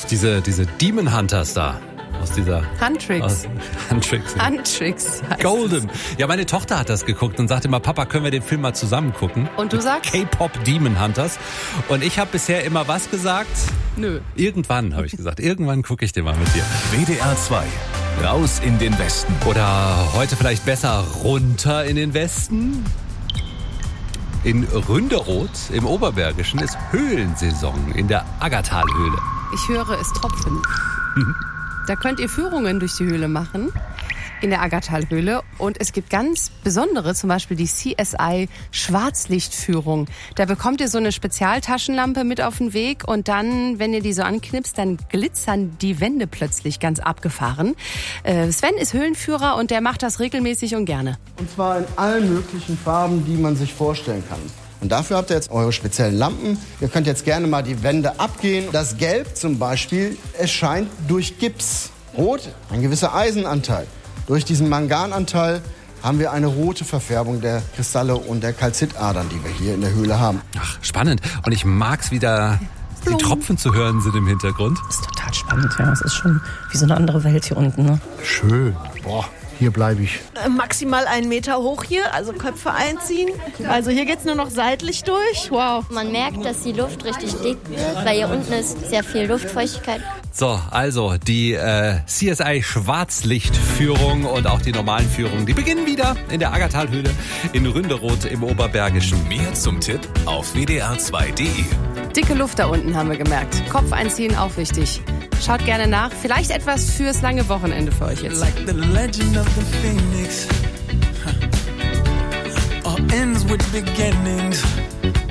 Diese Demon Hunters da. Aus dieser... Huntrix. Huntrix. Huntrix. Golden. Ja, meine Tochter hat das geguckt und sagte immer, Papa, können wir den Film mal zusammen gucken? Und du sagst? K-Pop Demon Hunters. Und ich habe bisher immer was gesagt? Nö. Irgendwann, habe ich gesagt. Irgendwann gucke ich den mal mit dir. WDR 2. Raus in den Westen. Oder heute vielleicht besser runter in den Westen? In Ründeroth im Oberbergischen ist Höhlensaison in der Aggertalhöhle. Ich höre es tropfen. Da könnt ihr Führungen durch die Höhle machen, in der Aggertalhöhle. Und es gibt ganz besondere, zum Beispiel die CSI Schwarzlichtführung. Da bekommt ihr so eine Spezialtaschenlampe mit auf den Weg und dann, wenn ihr die so anknipst, dann glitzern die Wände plötzlich ganz abgefahren. Sven ist Höhlenführer und der macht das regelmäßig und gerne. Und zwar in allen möglichen Farben, die man sich vorstellen kann. Und dafür habt ihr jetzt eure speziellen Lampen. Ihr könnt jetzt gerne mal die Wände abgehen. Das Gelb zum Beispiel, es scheint durch Gips. Rot, ein gewisser Eisenanteil. Durch diesen Mangananteil haben wir eine rote Verfärbung der Kristalle und der Kalzitadern, die wir hier in der Höhle haben. Ach, spannend. Und ich mag's wieder, die Tropfen zu hören sind im Hintergrund. Das ist total spannend, ja. Es ist schon wie so eine andere Welt hier unten, ne? Schön. Boah, hier bleibe ich. Maximal 1 Meter hoch hier, also Köpfe einziehen. Also hier geht's nur noch seitlich durch. Wow. Man merkt, dass die Luft richtig dick wird, weil hier unten ist sehr viel Luftfeuchtigkeit. So, also die CSI Schwarzlichtführung und auch die normalen Führungen, die beginnen wieder in der Aggertalhöhle in Ründeroth im Oberbergischen. Mehr zum Tipp auf wdr2.de. Dicke Luft da unten, haben wir gemerkt. Kopf einziehen, auch wichtig. Schaut gerne nach. Vielleicht etwas fürs lange Wochenende für euch jetzt. Like the legend of the phoenix. All ends with beginnings.